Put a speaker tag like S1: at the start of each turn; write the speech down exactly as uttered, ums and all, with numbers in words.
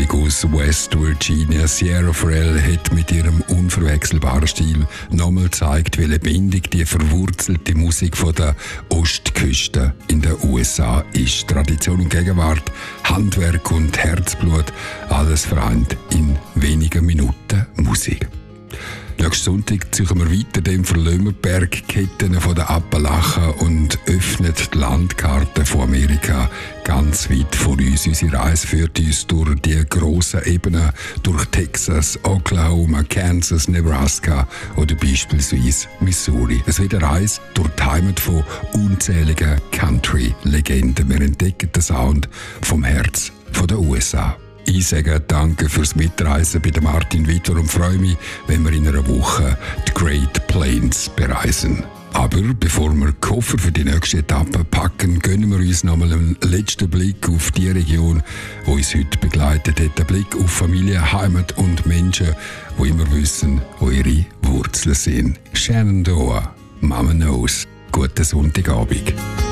S1: Band aus West Virginia. Sierra Farrell hat mit ihrem unverwechselbaren Stil nochmal gezeigt, wie lebendig die verwurzelte Musik von der Ostküste in den U S A ist. Tradition und Gegenwart, Handwerk und Herzblut, alles vereint in wenigen Minuten Musik. Nächsten Sonntag ziehen wir weiter dem Verlömerbergketten von der Appalachen und öffnen die Landkarte von Amerika ganz weit vor uns. Unsere Reise führt uns durch die grossen Ebenen, durch Texas, Oklahoma, Kansas, Nebraska oder beispielsweise Missouri. Es wird eine Reise durch die Heimat von unzähligen Country-Legenden. Wir entdecken den Sound vom Herz der U S A. Ich sage danke fürs Mitreisen bei Martin Wittwer und freue mich, wenn wir in einer Woche die Great Plains bereisen. Aber bevor wir die Koffer für die nächste Etappe packen, gönnen wir uns nochmal einen letzten Blick auf die Region, die uns heute begleitet hat. Ein Blick auf Familie, Heimat und Menschen, die immer wissen, wo ihre Wurzeln sind. Shenandoah, Mama Knows. Guten Sonntagabend.